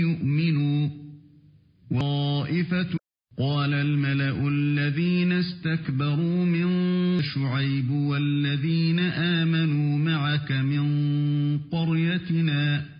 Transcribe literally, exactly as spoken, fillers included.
يؤمنوا طائفة. قال الملأ الذين استكبروا من شعيب والذين آمنوا معك من قريتنا